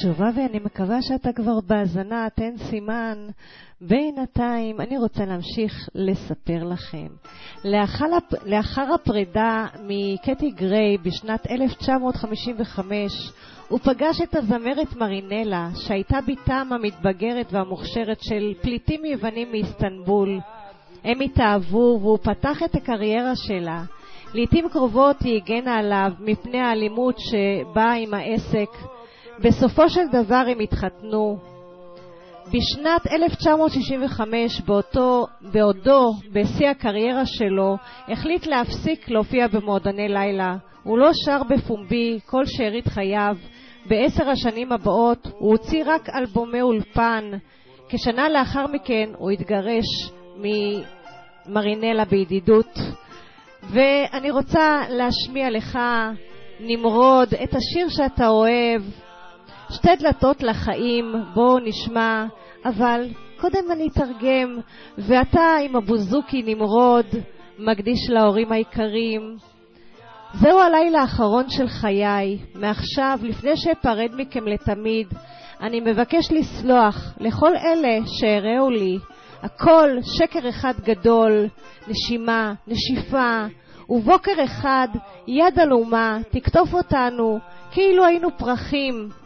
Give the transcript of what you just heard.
תשובה, ואני מקווה שאתה כבר בהזנה, תן סימן. בינתיים אני רוצה להמשיך לספר לכם. לאחר הפרידה מקטי גריי בשנת 1955, הוא פגש את הזמרת מרינלה, שהייתה ביתם המתבגרת והמוכשרת של פליטים יוונים מאיסטנבול. הם התאהבו והוא פתח את הקריירה שלה. לעתים קרובות היא הגנה עליו מפני האלימות שבאה עם העסק. בסופו של דבר הם התחתנו. בשנת 1965, בעודו בשיא הקריירה שלו, החליט להפסיק להופיע במועדוני לילה. הוא לא שר בפומבי כל שארית חייו. ב10 השנים הבאות הוא הוציא רק אלבומי אולפן. כשנה לאחר מכן הוא התגרש ממרינלה בידידות. ואני רוצה להשמיע לך, נמרוד, את השיר שאתה אוהב, שתי דלתות לחיים. בוא נשמע, אבל קודם אני אתרגם. ואתה עם הבוזוקי נמרוד, מקדיש להורים היקרים. זהו הלילה האחרון של חיי. מעכשיו, לפני שאפרד מכם לתמיד, אני מבקש לסלוח לכל אלה שהראו לי. הכל שקר אחד גדול, נשימה, נשיפה, ובוקר אחד יד על אומה תקטוף אותנו כאילו היינו פרחים.